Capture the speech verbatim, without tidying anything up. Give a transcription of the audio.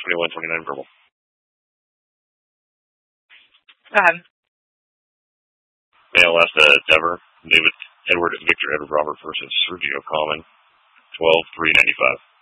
twenty-one twenty-nine purple. Go ahead. Male last uh, Dever, David, Edward, Victor, Edward, Robert versus Sergio Common, twelve three ninety-five.